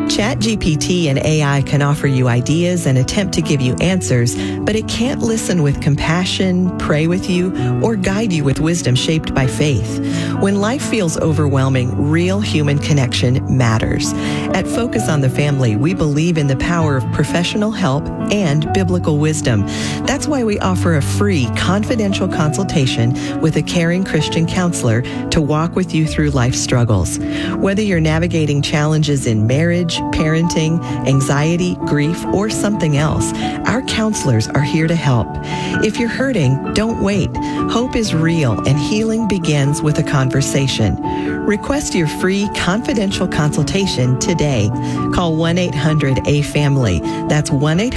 ChatGPT and AI can offer you ideas and attempt to give you answers, but it can't listen with compassion, pray with you, or guide you with wisdom shaped by faith. When life feels overwhelming, real human connection matters. At Focus on the Family, we believe in the power of professional help and biblical wisdom. That's why we offer a free, confidential consultation with a caring Christian counselor to walk with you through life struggles. Whether you're navigating challenges in marriage, parenting, anxiety, grief, or something else, our counselors are here to help. If you're hurting, don't wait. Hope is real and healing begins with a conversation. Request your free confidential consultation today. Call 1-800-A-FAMILY. That's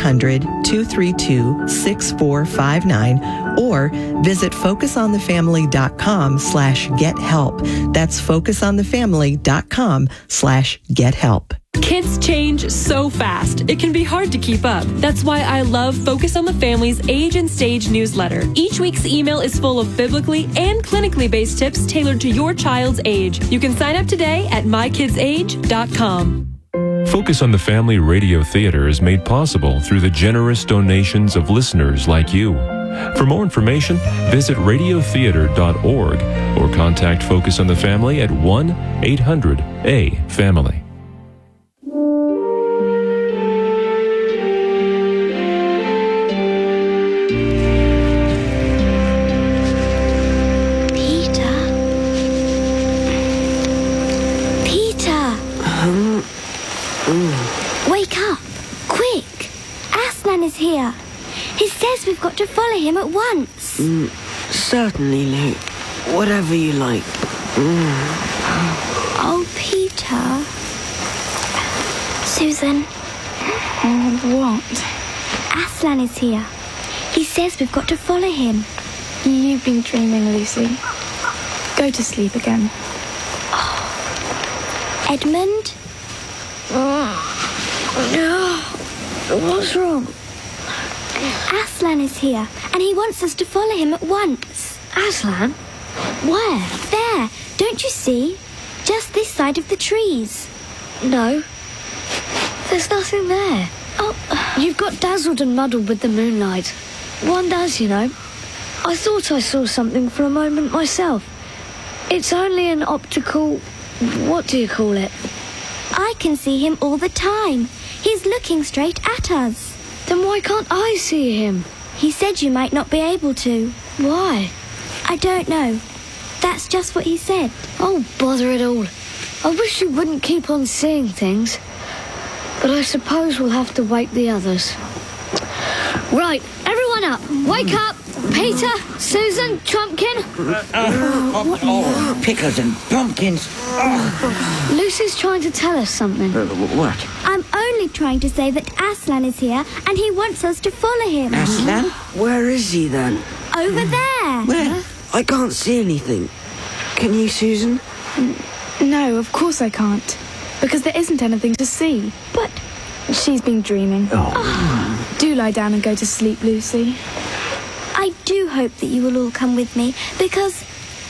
1-800-232-6459 or visit focusonthefamily.com/gethelp. That's focusonthefamily.com/gethelp. Kids change so fast, it can be hard to keep up. That's why I love Focus on the Family's Age and Stage newsletter. Each week's email is full of biblically and clinically based tips tailored to your child's age. You can sign up today at mykidsage.com. Focus on the Family Radio Theater is made possible through the generous donations of listeners like you. For more information, visit radiotheater.org or contact Focus on the Family at 1-800-A-FAMILY. Wake up! Quick! Aslan is here. He says we've got to follow him at once. Certainly, Luke. Whatever you like. Oh, Peter. Susan. What? Aslan is here. He says we've got to follow him. You've been dreaming, Lucy. Go to sleep again. Edmund? What's wrong? Aslan is here, and he wants us to follow him at once. Aslan? Where? There. Don't you see? Just this side of the trees. No. There's nothing there. Oh. You've got dazzled and muddled with the moonlight. One does, you know. I thought I saw something for a moment myself. It's only an optical... what do you call it? I can see him all the time. He's looking straight at us. Then why can't I see him? He said you might not be able to. Why? I don't know. That's just what he said. Oh, bother it all. I wish you wouldn't keep on seeing things. But I suppose we'll have to wake the others. Right, everyone up. Wake up. Peter, Susan, Trumpkin. Pickles and pumpkins. Lucy's trying to tell us something. What? I'm only trying to say that Aslan is here and he wants us to follow him. Aslan? Where is he then? Over there. Where? I can't see anything. Can you, Susan? No, of course I can't. Because there isn't anything to see. But she's been dreaming. Oh. Do lie down and go to sleep, Lucy. I do hope that you will all come with me, because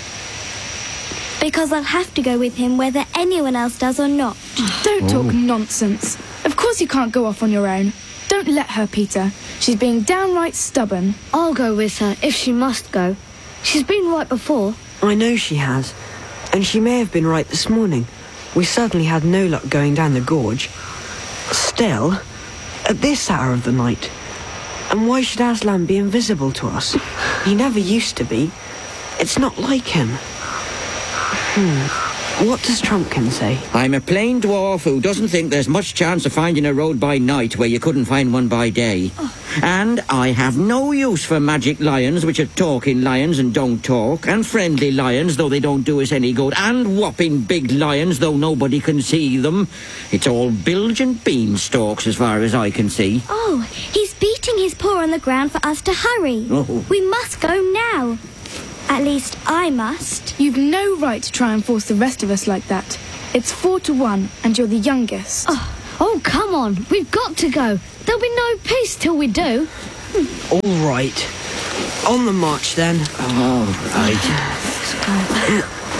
I'll have to go with him whether anyone else does or not. Don't talk nonsense. Of course you can't go off on your own. Don't let her, Peter. She's being downright stubborn. I'll go with her if she must go. She's been right before. I know she has. And she may have been right this morning. We certainly had no luck going down the gorge. Still, at this hour of the night... And why should Aslan be invisible to us? He never used to be. It's not like him. What does Trumpkin say? I'm a plain dwarf who doesn't think there's much chance of finding a road by night where you couldn't find one by day. And I have no use for magic lions, which are talking lions and don't talk, and friendly lions, though they don't do us any good, and whopping big lions, though nobody can see them. It's all bilge and beanstalks as far as I can see. Oh, he's beating his paw on the ground for us to hurry. Oh. We must go now. At least I must. You've no right to try and force the rest of us like that. It's 4-1, and you're the youngest. Oh, come on. We've got to go. There'll be no peace till we do. All right. On the march, then. All right.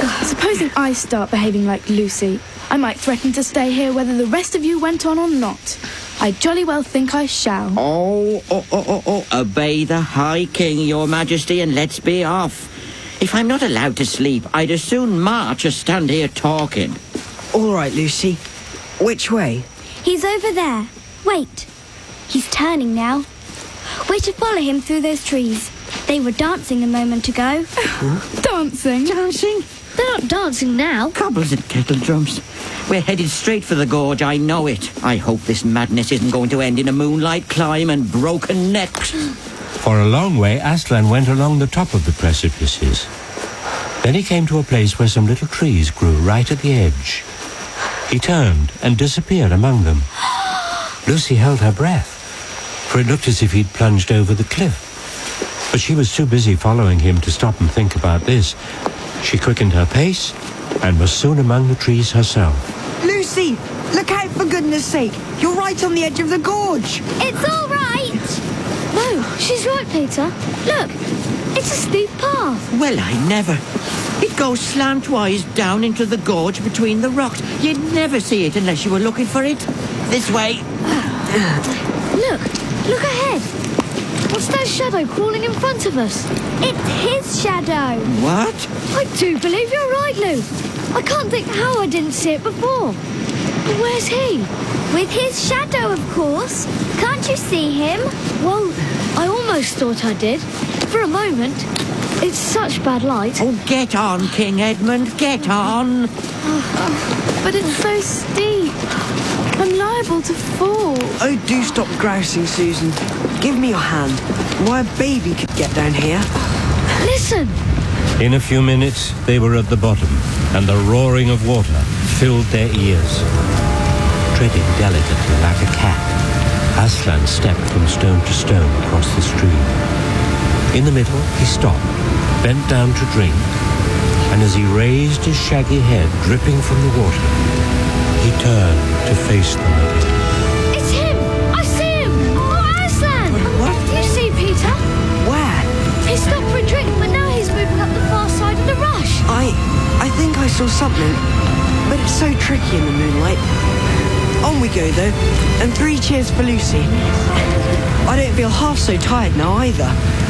Supposing I start behaving like Lucy, I might threaten to stay here whether the rest of you went on or not. I jolly well think I shall. Oh. Obey the High King, Your Majesty, and let's be off. If I'm not allowed to sleep, I'd as soon march as stand here talking. All right, Lucy. Which way? He's over there. Wait. He's turning now. We're to follow him through those trees. They were dancing a moment ago. Dancing? Dancing? They're not dancing now. Cobbles and kettle drums. We're headed straight for the gorge, I know it. I hope this madness isn't going to end in a moonlight climb and broken necks. For a long way, Aslan went along the top of the precipices. Then he came to a place where some little trees grew right at the edge. He turned and disappeared among them. Lucy held her breath, for it looked as if he'd plunged over the cliff. But she was too busy following him to stop and think about this. She quickened her pace and was soon among the trees herself. Lucy, look out for goodness sake. You're right on the edge of the gorge. It's all right. No, she's right, Peter. Look, it's a steep path. Well, I never. It goes slantwise down into the gorge between the rocks. You'd never see it unless you were looking for it. This way. Look ahead. What's that shadow crawling in front of us? It's his shadow. What? I do believe you're right, Lou. I can't think how I didn't see it before. But where's he? With his shadow, of course. Can't you see him? Well, I almost thought I did. For a moment. It's such bad light. Oh, get on, King Edmund, get on. But it's so steep. I'm liable to fall. Oh, do stop grousing, Susan. Give me your hand. Why, a baby could get down here. Listen! In a few minutes, they were at the bottom, and the roaring of water filled their ears. Treading delicately like a cat, Aslan stepped from stone to stone across the stream. In the middle, he stopped, bent down to drink, and as he raised his shaggy head dripping from the water, he turned to face them again. It's him! I see him! Oh, Aslan! What? You see Peter? Where? He stopped for a drink, but now he's moving up the far side of the rush. I think I saw something, but it's so tricky in the moonlight. On we go, though, and 3 cheers for Lucy. I don't feel half so tired now, either.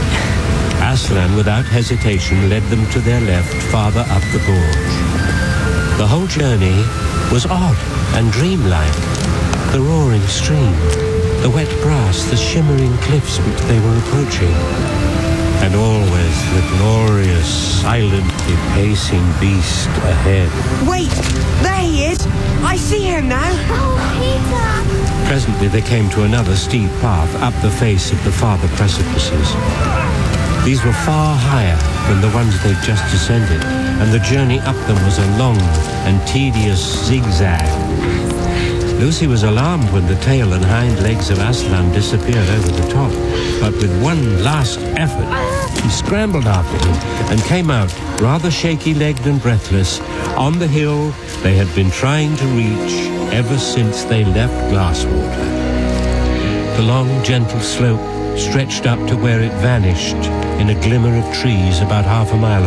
Aslan, without hesitation, led them to their left, farther up the gorge. The whole journey was odd and dreamlike. The roaring stream, the wet grass, the shimmering cliffs which they were approaching. And always the glorious, silently pacing beast ahead. Wait! There he is! I see him now! Oh, Peter! Presently they came to another steep path up the face of the farther precipices. These were far higher than the ones they'd just descended, and the journey up them was a long and tedious zigzag. Lucy was alarmed when the tail and hind legs of Aslan disappeared over the top, but with one last effort, he scrambled after him and came out, rather shaky-legged and breathless, on the hill they had been trying to reach ever since they left Glasswater. The long, gentle slope stretched up to where it vanished in a glimmer of trees about half a mile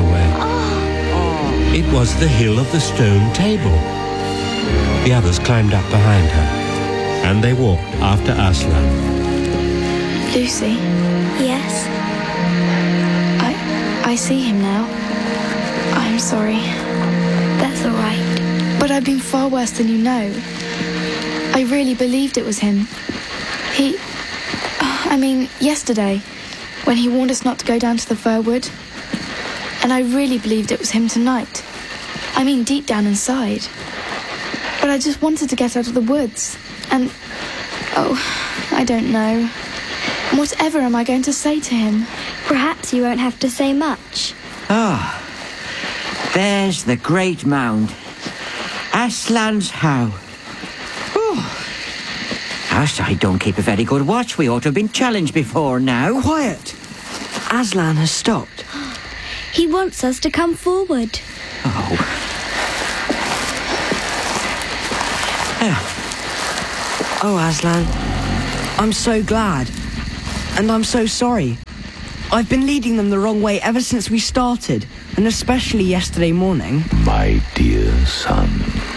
away. It was the hill of the stone table. The others climbed up behind her, and they walked after Aslan. Lucy, Yes? I see him now. I'm sorry. That's all right. But I've been far worse than you know. I really believed it was him. Yesterday, when he warned us not to go down to the fir wood. And I really believed it was him tonight. Deep down inside. But I just wanted to get out of the woods. And, I don't know. Whatever am I going to say to him? Perhaps you won't have to say much. Ah, there's the great mound. Aslan's How. As I don't keep a very good watch. We ought to have been challenged before now. Quiet! Aslan has stopped. He wants us to come forward. Oh, Aslan, I'm so glad. And I'm so sorry. I've been leading them the wrong way ever since we started. and especially yesterday morning. My dear son,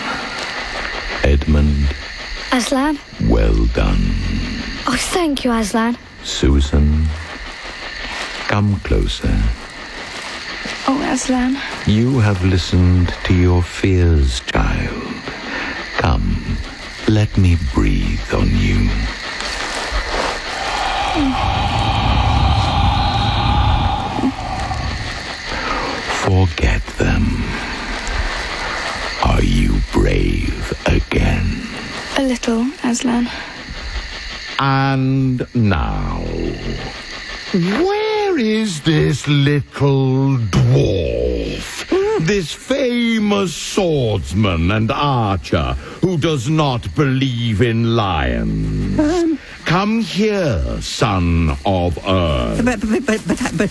Edmund. Aslan? Well done. Oh, thank you, Aslan. Susan, come closer. Oh, Aslan. You have listened to your fears, child. Come, let me breathe on you. Forget them. Are you brave again? A little, Aslan. And now, where is this little dwarf? This famous swordsman and archer who does not believe in lions. Come here, son of Earth. But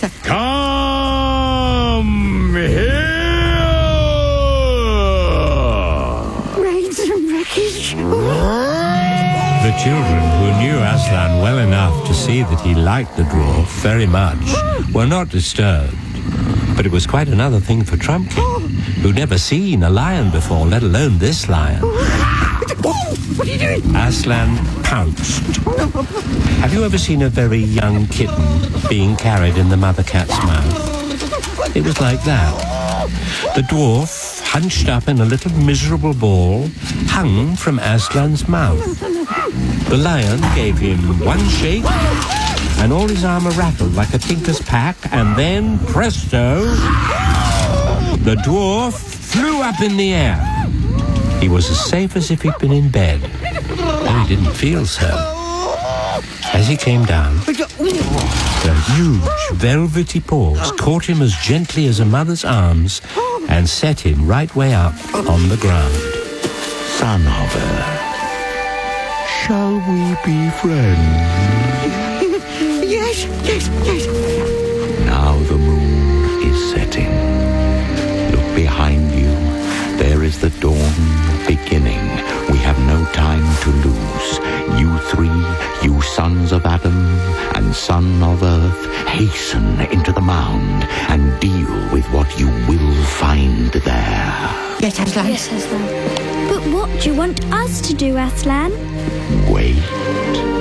Come here! Rains and wreckage. The children, who knew Aslan well enough to see that he liked the dwarf very much, were not disturbed. But it was quite another thing for Trumpkin, who'd never seen a lion before, let alone this lion. What are you doing? Aslan pounced. Have you ever seen a very young kitten being carried in the mother cat's mouth? It was like that. The dwarf, hunched up in a little miserable ball, hung from Aslan's mouth. The lion gave him one shake, and all his armour rattled like a tinker's pack, and then, presto, the dwarf flew up in the air. He was as safe as if he'd been in bed, though he didn't feel so. As he came down, the huge velvety paws caught him as gently as a mother's arms and set him right way up on the ground. Son of Earth, shall we be friends? Yes. Now the moon is setting. Look behind you. There is the dawn beginning. We have no time to lose. You three, you sons of Adam and son of Earth, hasten into the mound and deal with what you will find there. Yes, Aslan. Yes, Aslan. But what do you want us to do, Aslan? Wait.